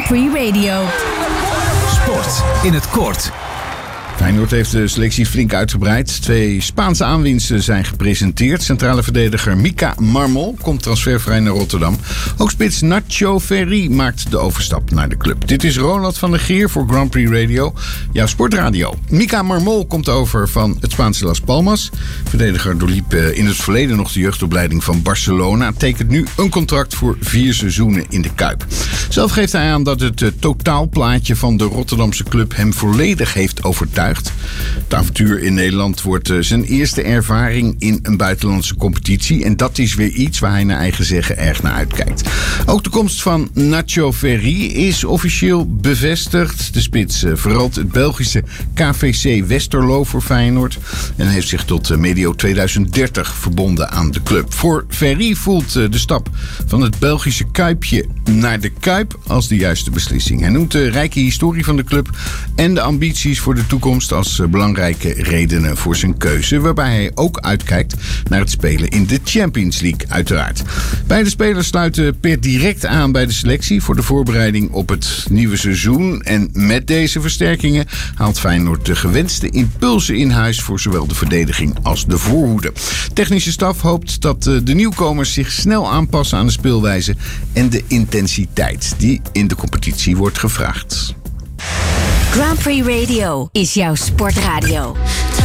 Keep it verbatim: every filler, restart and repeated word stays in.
Prix Radio. Sport in het kort. Feyenoord heeft de selectie flink uitgebreid. Twee Spaanse aanwinsten zijn gepresenteerd. Centrale verdediger Mika Marmol komt transfervrij naar Rotterdam. Ook spits Nacho Ferri maakt de overstap naar de club. Dit is Ronald van der Geer voor Grand Prix Radio, jouw sportradio. Mika Marmol komt over van het Spaanse Las Palmas. Verdediger doorliep in het verleden nog de jeugdopleiding van Barcelona. Tekent nu een contract voor vier seizoenen in de Kuip. Zelf geeft hij aan dat het totaalplaatje van de Rotterdamse club hem volledig heeft overtuigd. Het avontuur in Nederland wordt zijn eerste ervaring in een buitenlandse competitie. En dat is weer iets waar hij naar eigen zeggen erg naar uitkijkt. Ook de komst van Nacho Ferri is officieel bevestigd. De spits verroodt het Belgische K V C Westerlo voor Feyenoord. En heeft zich tot medio tweeduizend dertig verbonden aan de club. Voor Ferri voelt de stap van het Belgische Kuipje naar de Kuip als de juiste beslissing. Hij noemt de rijke historie van de club en de ambities voor de toekomst als belangrijke redenen voor zijn keuze, waarbij hij ook uitkijkt naar het spelen in de Champions League uiteraard. Beide spelers sluiten per direct aan bij de selectie voor de voorbereiding op het nieuwe seizoen en met deze versterkingen haalt Feyenoord de gewenste impulsen in huis voor zowel de verdediging als de voorhoede. Technische staf hoopt dat de nieuwkomers zich snel aanpassen aan de speelwijze en de intensiteit die in de competitie wordt gevraagd. Grand Prix Radio is jouw sportradio.